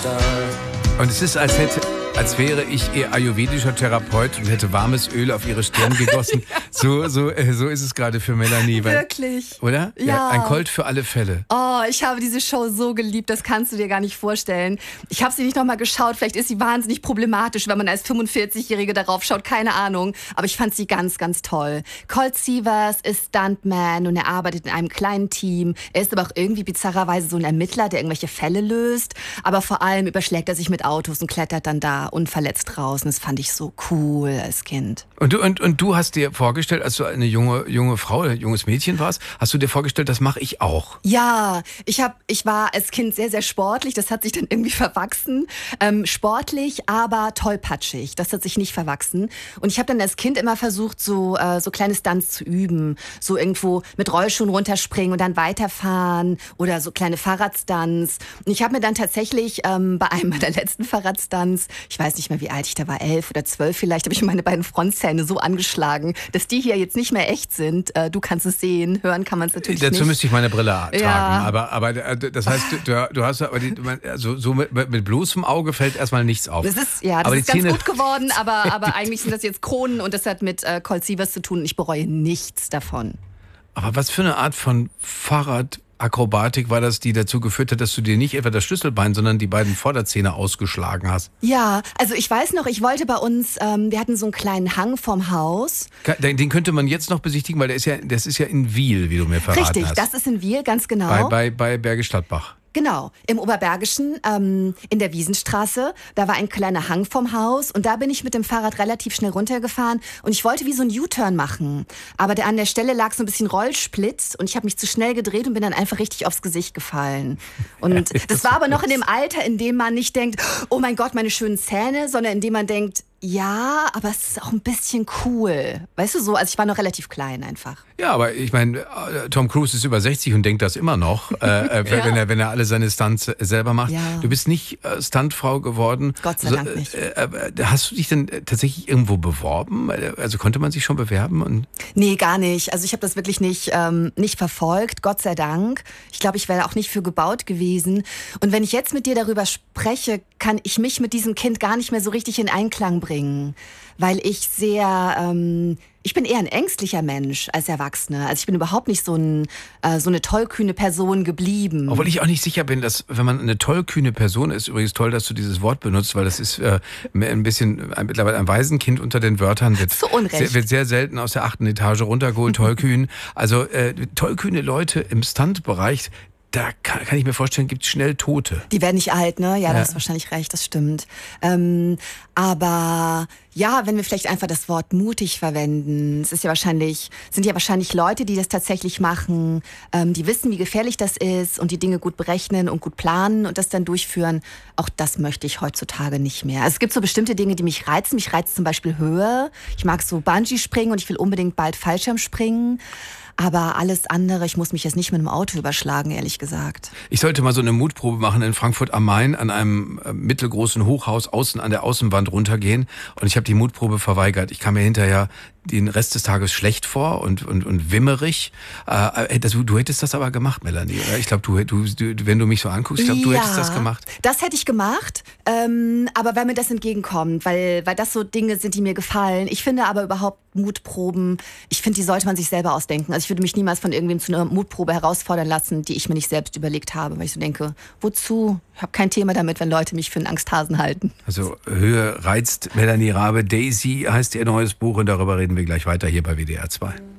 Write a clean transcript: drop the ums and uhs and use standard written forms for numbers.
Und es ist, als wäre ich ihr ayurvedischer Therapeut und hätte warmes Öl auf ihre Stirn gegossen. So ist es gerade für Melanie. Wirklich? Oder? Ja. Ein Colt für alle Fälle. Oh, ich habe diese Show so geliebt, das kannst du dir gar nicht vorstellen. Ich habe sie nicht nochmal geschaut, vielleicht ist sie wahnsinnig problematisch, wenn man als 45-Jährige darauf schaut, keine Ahnung. Aber ich fand sie ganz, ganz toll. Colt Sievers ist Stuntman und er arbeitet in einem kleinen Team. Er ist aber auch irgendwie bizarrerweise so ein Ermittler, der irgendwelche Fälle löst. Aber vor allem überschlägt er sich mit Autos und klettert dann da unverletzt raus. Und das fand ich so cool als Kind. Und du hast dir vorgestellt, als du eine junge Frau, ein junges Mädchen warst, hast du dir vorgestellt, das mache ich auch? Ja, ich war als Kind sehr, sehr sportlich. Das hat sich dann irgendwie verwachsen. Sportlich, aber tollpatschig. Das hat sich nicht verwachsen. Und ich habe dann als Kind immer versucht, so kleine Stunts zu üben. So irgendwo mit Rollschuhen runterspringen und dann weiterfahren oder so kleine Fahrradstunts. Und ich habe mir dann tatsächlich bei einem meiner letzten Fahrradstunts, ich weiß nicht mehr, wie alt ich da war, 11 oder 12 vielleicht, habe ich meine beiden Frontzähne so angeschlagen, dass die hier jetzt nicht mehr echt sind. Du kannst es sehen, hören kann man es natürlich nicht. Dazu müsste ich meine Brille tragen. Ja. Aber das heißt, du hast aber so mit bloßem Auge fällt erstmal nichts auf. Das ist ganz gut geworden, aber eigentlich sind das jetzt Kronen und das hat mit Colt Sievers zu tun und ich bereue nichts davon. Aber was für eine Art von Fahrradakrobatik war das, die dazu geführt hat, dass du dir nicht etwa das Schlüsselbein, sondern die beiden Vorderzähne ausgeschlagen hast? Ja, also ich weiß noch, ich wollte bei uns, wir hatten so einen kleinen Hang vom Haus. Den könnte man jetzt noch besichtigen, weil das ist ja in Wiel, wie du mir verraten hast. Richtig, das ist in Wiel, ganz genau. Bei Bergisch Gladbach. Genau, im Oberbergischen, in der Wiesenstraße, da war ein kleiner Hang vom Haus und da bin ich mit dem Fahrrad relativ schnell runtergefahren und ich wollte wie so einen U-Turn machen, aber an der Stelle lag so ein bisschen Rollsplitt und ich habe mich zu schnell gedreht und bin dann einfach richtig aufs Gesicht gefallen. Und das war aber noch in dem Alter, in dem man nicht denkt, oh mein Gott, meine schönen Zähne, sondern in dem man denkt, ja, aber es ist auch ein bisschen cool. Weißt du so, also ich war noch relativ klein einfach. Ja, aber ich meine, Tom Cruise ist über 60 und denkt das immer noch, wenn er alle seine Stunts selber macht. Ja. Du bist nicht Stuntfrau geworden. Gott sei Dank nicht. Hast du dich denn tatsächlich irgendwo beworben? Also konnte man sich schon bewerben? Nee, gar nicht. Also ich habe das wirklich nicht verfolgt, Gott sei Dank. Ich glaube, ich wäre auch nicht für gebaut gewesen. Und wenn ich jetzt mit dir darüber spreche, kann ich mich mit diesem Kind gar nicht mehr so richtig in Einklang bringen. Weil ich ich bin eher ein ängstlicher Mensch als Erwachsene. Also ich bin überhaupt nicht so eine tollkühne Person geblieben. Obwohl ich auch nicht sicher bin, dass, wenn man eine tollkühne Person ist, übrigens toll, dass du dieses Wort benutzt, weil das ist ein bisschen, mittlerweile ein Waisenkind unter den Wörtern, wird sehr selten aus der 8. Etage runtergeholt, tollkühn. Also tollkühne Leute im Stuntbereich, da kann ich mir vorstellen, gibt es schnell Tote. Die werden nicht alt, ne? Ja, du hast wahrscheinlich recht, das stimmt. Aber ja, wenn wir vielleicht einfach das Wort mutig verwenden, sind ja wahrscheinlich Leute, die das tatsächlich machen, die wissen, wie gefährlich das ist und die Dinge gut berechnen und gut planen und das dann durchführen. Auch das möchte ich heutzutage nicht mehr. Also es gibt so bestimmte Dinge, die mich reizen. Mich reizt zum Beispiel Höhe. Ich mag so Bungee-Springen und ich will unbedingt bald Fallschirmspringen. Aber alles andere, ich muss mich jetzt nicht mit einem Auto überschlagen, ehrlich gesagt. Ich sollte mal so eine Mutprobe machen in Frankfurt am Main an einem mittelgroßen Hochhaus außen an der Außenwand runtergehen. Und ich habe die Mutprobe verweigert. Ich kam mir hinterher den Rest des Tages schlecht vor und wimmerig. Du hättest das aber gemacht, Melanie, oder? Ich glaube, wenn du mich so anguckst, ich glaube, du hättest das gemacht. Das hätte ich gemacht, aber wenn mir das entgegenkommt, weil das so Dinge sind, die mir gefallen. Ich finde aber überhaupt Mutproben, ich finde, die sollte man sich selber ausdenken. Also ich würde mich niemals von irgendwem zu einer Mutprobe herausfordern lassen, die ich mir nicht selbst überlegt habe, weil ich so denke, wozu? Ich habe kein Thema damit, wenn Leute mich für einen Angsthasen halten. Also Höhe reizt Melanie Rabe. Daisy heißt ihr neues Buch und darüber reden wir gleich weiter hier bei WDR 2.